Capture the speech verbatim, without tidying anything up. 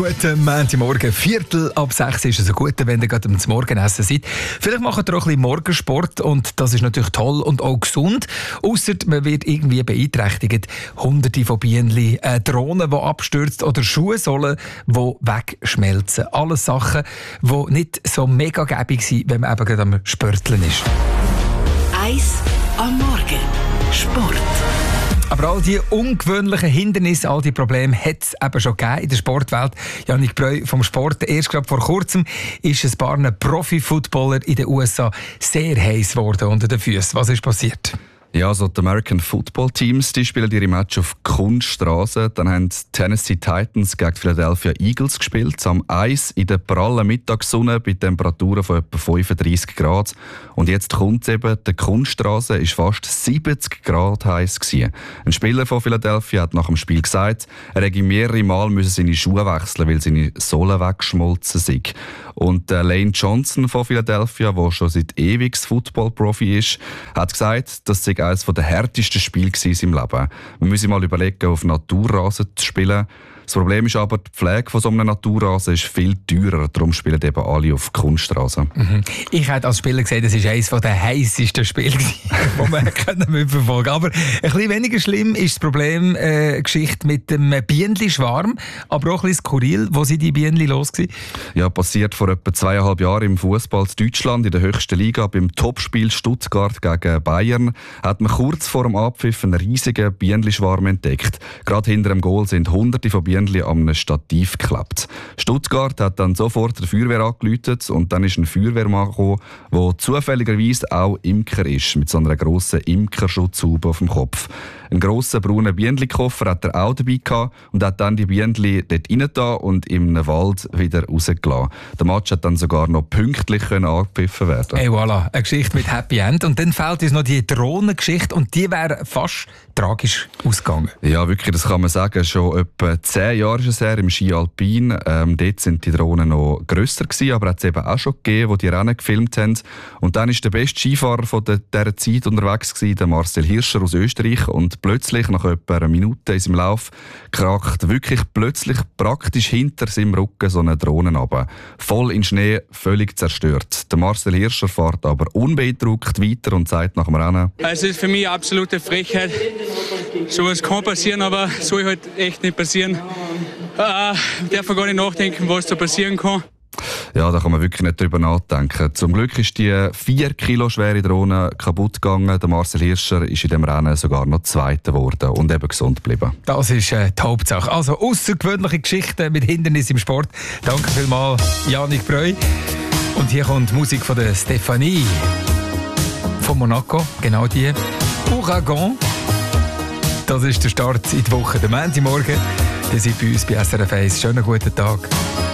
Guten Montagmorgen, Viertel ab sechs ist es so gut, wenn ihr gerade zum Morgenessen seid. Vielleicht macht ihr auch ein bisschen Morgensport und das ist natürlich toll und auch gesund. Ausser man wird irgendwie beeinträchtigt. Hunderte von Bienen, äh, Drohnen, die abstürzen oder Schuhsohlen, die wegschmelzen. Alles Sachen, die nicht so mega gäbig sind, wenn man eben gerade am Spörteln ist. Eis am Morgen. Sport. Aber all die ungewöhnlichen Hindernisse, all die Probleme hat es eben schon gegeben in der Sportwelt. Jannik Breu vom Sport. Erst gerade vor kurzem ist ein paar Profi-Footballer in den U S A sehr heiß geworden unter den Füßen. Was ist passiert? Ja, also die American Football Teams, die spielen ihre Match auf Kunststraße. Dann haben die Tennessee Titans gegen die Philadelphia Eagles gespielt. Am Eis in der prallen Mittagssonne bei Temperaturen von etwa fünfunddreissig Grad. Und jetzt kommt es eben, die Kunststraße ist fast siebzig Grad heiß gewesen. Ein Spieler von Philadelphia hat nach dem Spiel gesagt, er hätte mehrere Mal müssen seine Schuhe wechseln, weil seine Sohlen weggeschmolzen sind. Und äh, Lane Johnson von Philadelphia, der schon seit ewig Football-Profi ist, hat gesagt, das sei eines der härtesten Spiele in seinem Leben. Man müsse mal überlegen, auf Naturrasen zu spielen. Das Problem ist aber, die Pflege von so einem Naturrasen ist viel teurer. Darum spielen eben alle auf Kunststraßen. Mhm. Ich habe als Spieler gesehen, das war eines der heißesten Spiele, die man mitverfolgen konnte. Aber ein bisschen weniger schlimm ist das Problem, äh, Geschichte mit dem Bienenschwarm, aber auch ein bisschen skurril. Wo sind die Bienen los gewesen? Ja, passiert vor etwa zweieinhalb Jahren im Fußball in Deutschland, in der höchsten Liga, beim Topspiel Stuttgart gegen Bayern, hat man kurz vor dem Abpfiff einen riesigen Bienenschwarm entdeckt. Gerade hinter dem Goal sind hunderte von Bienen an einem Stativ geklebt. Stuttgart hat dann sofort die Feuerwehr angerufen und dann ist ein Feuerwehrmann gekommen, der zufälligerweise auch Imker ist, mit so einer grossen Imkerschutzhaube auf dem Kopf. Einen grossen braunen Bienchenkoffer hat er auch dabei gehabt und hat dann die Bienen dort reingetan und im Wald wieder rausgelassen. Der Match hat dann sogar noch pünktlich angepfiffen werden. Hey, voilà, eine Geschichte mit Happy End. Und dann fehlt uns noch die Drohnengeschichte und die wäre fast tragisch ausgegangen. Ja, wirklich, das kann man sagen. Schon etwa zehn Jahre ist es her im Ski Alpin. Ähm, dort sind die Drohnen noch grösser gewesen, aber es hat es eben auch schon gegeben, wo die Rennen gefilmt haben. Und dann war der beste Skifahrer von der, dieser Zeit unterwegs gewesen, der Marcel Hirscher aus Österreich. Und plötzlich, nach etwa einer Minute in seinem Lauf, kracht wirklich plötzlich praktisch hinter seinem Rücken so eine Drohne runter. Voll in Schnee, völlig zerstört. Der Marcel Hirscher fährt aber unbeeindruckt weiter und sagt nach dem Rennen: Es ist für mich eine absolute Frechheit. Sowas kann passieren, aber soll halt echt nicht passieren. Äh, darf man gar nicht nachdenken, was da passieren kann. Ja, da kann man wirklich nicht drüber nachdenken. Zum Glück ist die vier Kilo schwere Drohne kaputt gegangen. Der Marcel Hirscher ist in dem Rennen sogar noch Zweiter geworden und eben gesund geblieben. Das ist äh, die Hauptsache. Also außergewöhnliche Geschichten mit Hindernissen im Sport. Danke vielmals, Jannik Breu. Und hier kommt Musik von der Stefanie von Monaco, genau die. Ouragan. Das ist der Start in die Woche. Der Montagmorgen. Ihr seid bei uns bei S R F eins. Schönen guten Tag.